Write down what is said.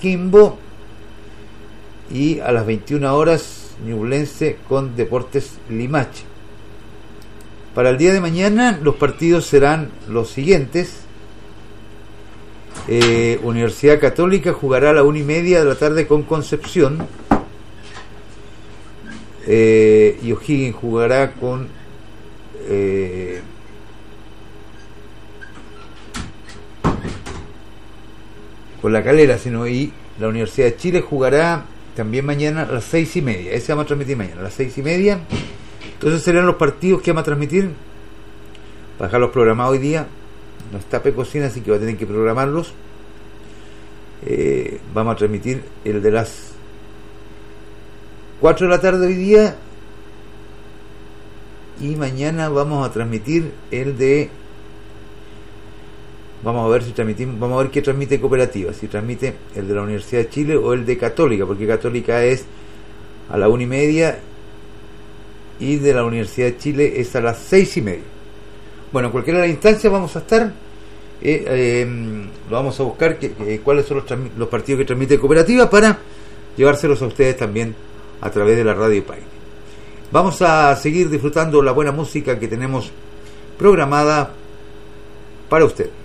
Coquimbo, y a las 21 horas Ñublense con Deportes Limache. Para el día de mañana los partidos serán los siguientes. Universidad Católica jugará a la 1:30 de la tarde con Concepción, y O'Higgins jugará con La Calera, y la Universidad de Chile jugará también mañana a las 6:30. Ese vamos a transmitir mañana a las 6:30. Entonces serán los partidos que vamos a transmitir. Para dejarlos programados hoy día, no está Pecocina, así que va a tener que programarlos. Vamos a transmitir el de las 4 de la tarde hoy día, y mañana vamos a transmitir el de... Vamos a ver qué transmite Cooperativa, si transmite el de la Universidad de Chile o el de Católica, porque Católica es a la 1:30 y de la Universidad de Chile es a las 6:30. Bueno, en cualquiera de las instancias vamos a estar, lo vamos a buscar cuáles son los partidos que transmite Cooperativa para llevárselos a ustedes también a través de la Radio Paine. Vamos a seguir disfrutando la buena música que tenemos programada para usted.